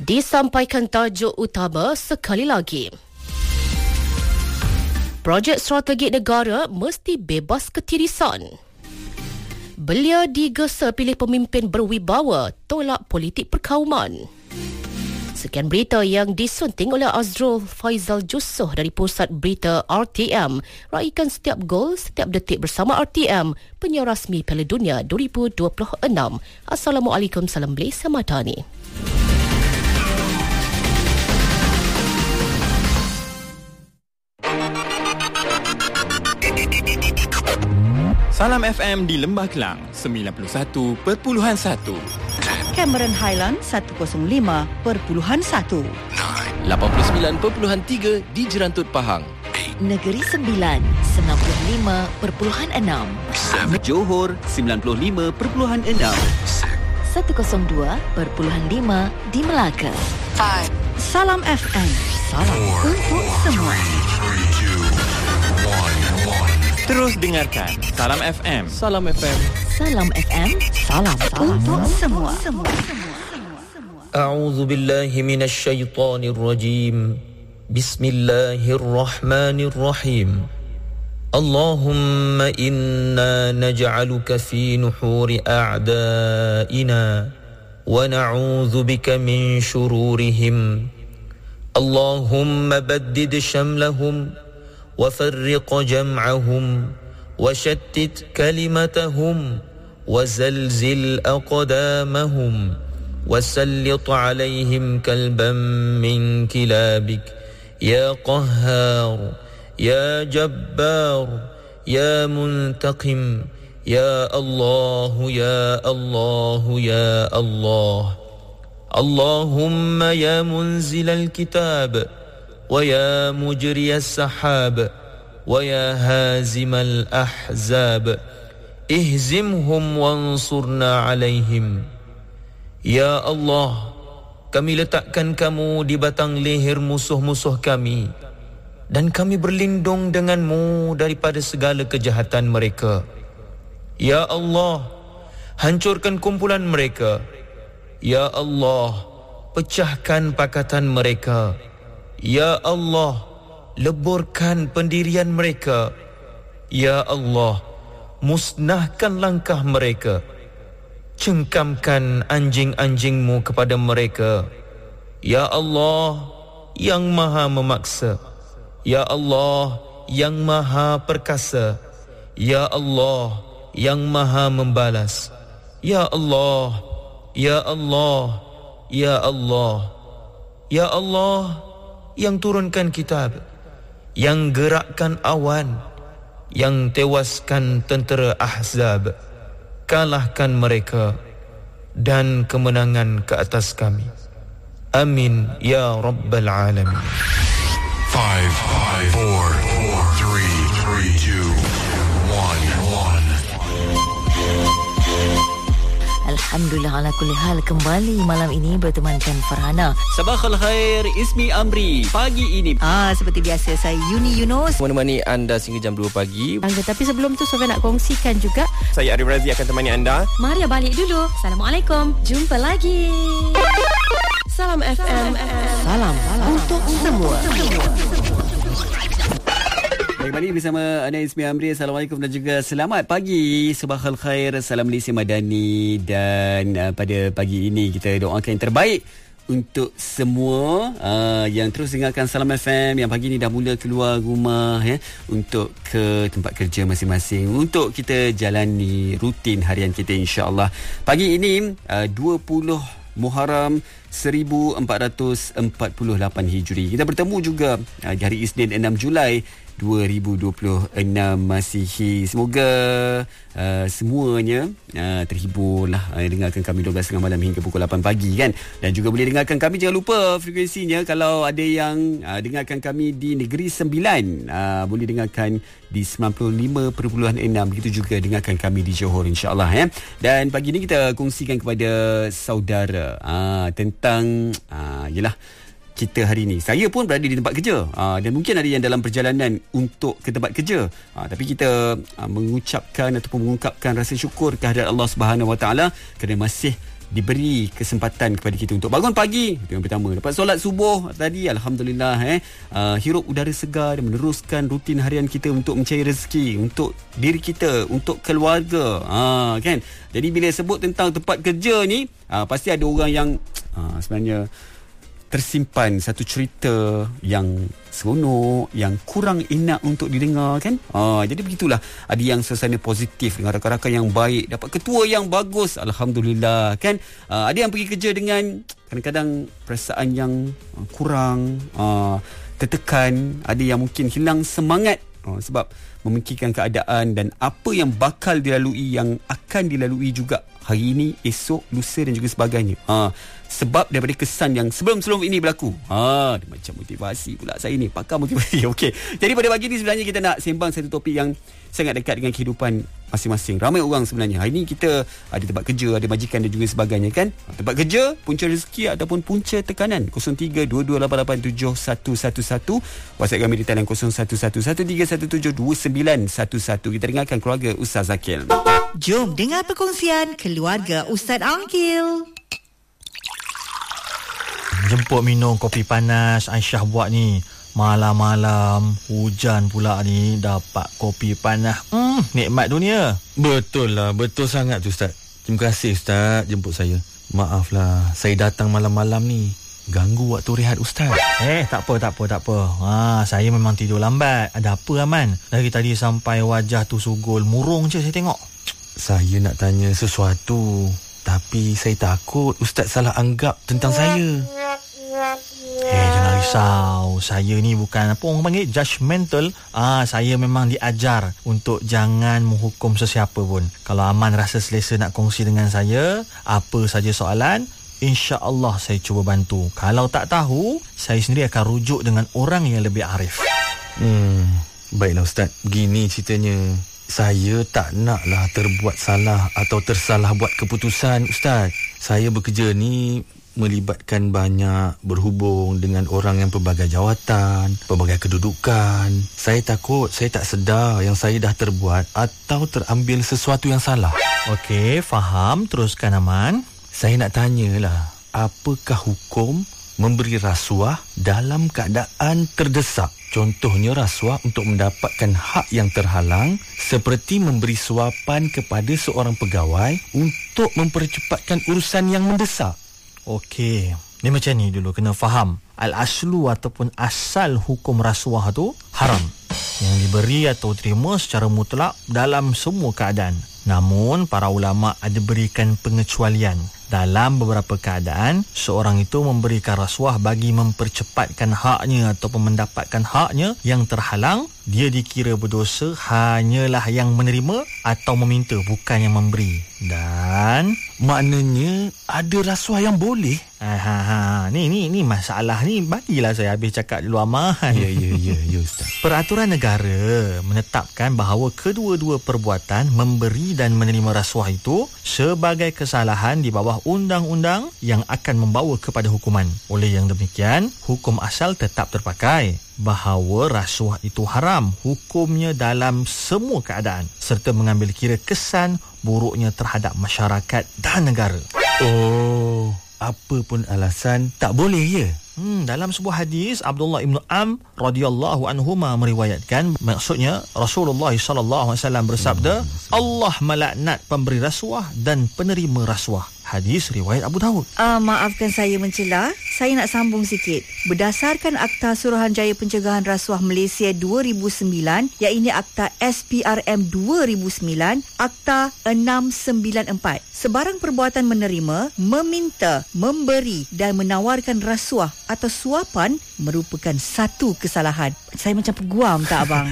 Disampaikan tajuk utama sekali lagi. Projek strategi negara mesti bebas ketirisan. Belia digesa pilih pemimpin berwibawa, tolak politik perkauman. Sekian berita yang disunting oleh Azrul Faizal Jussoh dari Pusat Berita RTM. Raikan setiap gol, setiap detik bersama RTM, penyiar rasmi Piala Dunia 2026. Assalamualaikum, salam Malaysia Madani. Salam FM di Lembah Kelang 91.1. Cameron Highland 105.1. 89.3 di Jerantut Pahang. Negeri Sembilan 95.6. Johor 95.6. 102.5 di Melaka. Salam FM. Salam untuk semua. Terus dengarkan Salam FM. Salam FM. Salam FM. Salam untuk semua. أعوذ بالله من الشيطان الرجيم بسم الله الرحمن الرحيم اللهم إنا نجعلك في نحور أعدائنا ونعوذ بك من شرورهم اللهم بدد شملهم وفرق جمعهم وشتت كلمتهم وزلزل أقدامهم وسلط عليهم كلبا من كلابك يا قهار يا جبار يا منتقم يا الله يا الله يا الله اللهم يا منزل الكتاب ويا مجري السحاب ويا هازم الأحزاب اهزمهم وانصرنا عليهم. Ya Allah, kami letakkan kamu di batang leher musuh-musuh kami dan kami berlindung denganmu daripada segala kejahatan mereka. Ya Allah, hancurkan kumpulan mereka. Ya Allah, pecahkan pakatan mereka. Ya Allah, leburkan pendirian mereka. Ya Allah, musnahkan langkah mereka. Cengkamkan anjing-anjingmu kepada mereka. Ya Allah, yang maha memaksa. Ya Allah, yang maha perkasa. Ya Allah, yang maha membalas. Ya Allah, Ya Allah, Ya Allah, Ya Allah, yang turunkan kitab, yang gerakkan awan, yang tewaskan tentera Ahzab. Kalahkan mereka dan kemenangan ke atas kami. Amin ya Rabbal Alamin. 5, 4, 3, 2, 1. Alhamdulillah ala kulli hal, kembali malam ini bertemankan Farhana. Sabahal khair, Ismi Amri. Pagi ini Seperti biasa, saya Yuni Yunus Menemani anda sehingga jam 2 pagi. Tapi sebelum tu Sofia nak kongsikan juga. Saya Arif Razi akan temani anda. Maria balik dulu. Assalamualaikum. Jumpa lagi. Salam FM. Salam untuk semua. Kembali bersama Ana Ismi Amri. Assalamualaikum dan juga selamat pagi. Sabahal khair, salam Malaysia Madani. Dan pada pagi ini kita doakan yang terbaik untuk semua yang terus dengarkan Salam FM, yang pagi ni dah mula keluar rumah untuk ke tempat kerja masing-masing, untuk kita jalani rutin harian kita, insya-Allah. Pagi ini 20 Muharram 1448 Hijri. Kita bertemu juga di hari Isnin 6 Julai 2026 Masihi. Semoga semuanya terhiburlah dengarkan kami 12.30 malam hingga pukul 8 pagi kan. Dan juga boleh dengarkan kami, jangan lupa frekuensinya. Kalau ada yang dengarkan kami di Negeri Sembilan, boleh dengarkan di 95.6. Begitu juga dengarkan kami di Johor, insya-Allah Dan pagi ni kita kongsikan kepada saudara tentang yalah kita hari ni. Saya pun berada di tempat kerja dan mungkin ada yang dalam perjalanan untuk ke tempat kerja, tapi kita mengucapkan ataupun mengungkapkan rasa syukur kehadirat Allah Subhanahu Wa Taala kerana masih diberi kesempatan kepada kita untuk bangun pagi. Itu yang pertama. Lepas solat subuh tadi, alhamdulillah hirup udara segar dan meneruskan rutin harian kita untuk mencari rezeki untuk diri kita, untuk keluarga. Kan? Jadi bila sebut tentang tempat kerja ni, pasti ada orang yang sebenarnya tersimpan satu cerita yang seronok, yang kurang enak untuk didengar, kan? Jadi begitulah. Ada yang suasana positif dengan rakan-rakan yang baik, dapat ketua yang bagus, alhamdulillah, kan? Ada yang pergi kerja dengan kadang-kadang perasaan yang kurang, tertekan. Ada yang mungkin hilang semangat sebab memikirkan keadaan dan apa yang bakal dilalui, yang akan dilalui juga hari ini, esok, lusa dan juga sebagainya. Sebab daripada kesan yang sebelum-sebelum ini berlaku. Dia macam motivasi pula saya ni, pakar motivasi. Okey. Jadi pada pagi ni sebenarnya kita nak sembang satu topik yang sangat dekat dengan kehidupan masing-masing. Ramai orang sebenarnya. Hari ni kita ada tempat kerja, ada majikan dan juga sebagainya, kan? Tempat kerja, punca rezeki ataupun punca tekanan. 0322887111. WhatsApp kami di talian 0111317291. Kita dengarkan keluarga Ustaz Zakil. Jom dengar perkongsian keluarga Ustaz Angkil. Jemput minum kopi panas Aisyah buat ni. Malam-malam hujan pula ni, dapat kopi panas. Nikmat dunia. Betul lah, betul sangat tu Ustaz. Terima kasih Ustaz jemput saya. Maaflah saya datang malam-malam ni, ganggu waktu rehat Ustaz. Tak apa. Saya memang tidur lambat. Ada apa Aman? Dari tadi sampai wajah tu sugul murung je saya tengok. Saya nak tanya sesuatu, tapi saya takut Ustaz salah anggap tentang saya. Jangan risau. Saya ni bukan apa orang panggil judgemental. Saya memang diajar untuk jangan menghukum sesiapa pun. Kalau Aman rasa selesa nak kongsi dengan saya, apa saja soalan, insya-Allah saya cuba bantu. Kalau tak tahu, saya sendiri akan rujuk dengan orang yang lebih arif. Baiklah Ustaz, begini ceritanya. Saya tak naklah terbuat salah atau tersalah buat keputusan Ustaz. Saya bekerja ni melibatkan banyak, berhubung dengan orang yang pelbagai jawatan, pelbagai kedudukan. Saya takut saya tak sedar yang saya dah terbuat atau terambil sesuatu yang salah. Okey, faham. Teruskan Aman. Saya nak tanyalah, apakah hukum memberi rasuah dalam keadaan terdesak? Contohnya rasuah untuk mendapatkan hak yang terhalang, seperti memberi suapan kepada seorang pegawai untuk mempercepatkan urusan yang mendesak. Okey, ni macam ni dulu, kena faham. Al-aslu ataupun asal hukum rasuah tu haram, yang diberi atau terima secara mutlak dalam semua keadaan. Namun para ulama ada berikan pengecualian. Dalam beberapa keadaan, seorang itu memberikan rasuah bagi mempercepatkan haknya ataupun mendapatkan haknya yang terhalang, dia dikira berdosa hanyalah yang menerima atau meminta, bukan yang memberi. Dan maknanya ada rasuah yang boleh. Ni masalah ni, bagilah saya habis cakap dulu Aman. Ya Ustaz. Peraturan negara menetapkan bahawa kedua-dua perbuatan memberi dan menerima rasuah itu sebagai kesalahan di bawah undang-undang yang akan membawa kepada hukuman. Oleh yang demikian, hukum asal tetap terpakai bahawa rasuah itu haram hukumnya dalam semua keadaan, serta mengambil kira kesan buruknya terhadap masyarakat dan negara. Apa pun alasan tak boleh ya? Dalam sebuah hadis, Abdullah ibn Am radhiyallahu anhuma meriwayatkan, maksudnya Rasulullah sallallahu alaihi wasallam bersabda, Allah melaknat pemberi rasuah dan penerima rasuah. Hadis riwayat Abu Daud. Maafkan saya mencela. Saya nak sambung sikit. Berdasarkan Akta Suruhanjaya Pencegahan Rasuah Malaysia 2009, iaitu Akta SPRM 2009, Akta 694, sebarang perbuatan menerima, meminta, memberi dan menawarkan rasuah atau suapan merupakan satu kesalahan. Saya macam peguam tak abang?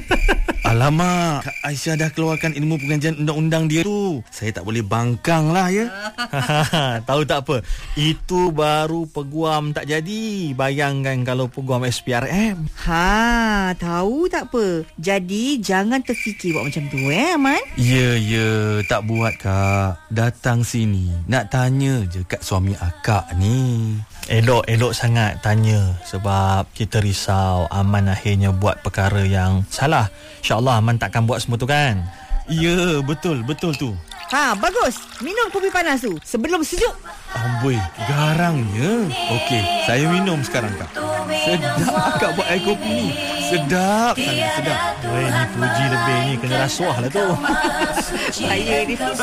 Alamak, Kak Aisyah dah keluarkan ilmu pengajian undang-undang dia tu. Saya tak boleh bangkang lah ya. Tahu tak apa, itu baru peguam tak jadi. Bayangkan kalau peguam SPRM. Tahu tak apa. Jadi jangan terfikir buat macam tu Aman. Ya, tak buat Kak. Datang sini nak tanya je kat suami akak ni. Elok sangat tanya, sebab kita risau Aman akhirnya buat perkara yang salah. InsyaAllah Aman takkan buat semua tu kan? Ya, betul tu. Bagus. Minum kopi panas tu sebelum sejuk. Amboi, garangnya. Okey, saya minum sekarang, Kak. Sedap Kak buat air kopi ni. Sedap sangat, sedap. Weh, ni puji lebih ni kena rasuah lah tu. Saya ni